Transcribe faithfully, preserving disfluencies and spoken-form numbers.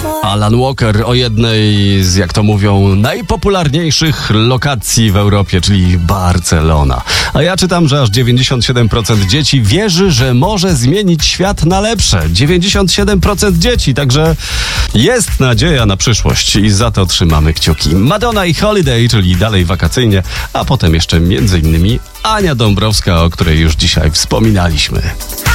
Alan Walker o jednej z, jak to mówią, najpopularniejszych lokacji w Europie, czyli Barcelona. A ja czytam, że aż dziewięćdziesiąt siedem procent dzieci wierzy, że może zmienić świat na lepsze. dziewięćdziesiąt siedem procent dzieci, także jest nadzieja na przyszłość i za to trzymamy kciuki. Madonna i Holiday, czyli dalej wakacyjnie, a potem jeszcze między innymi Ania Dąbrowska, o której już dzisiaj wspominaliśmy.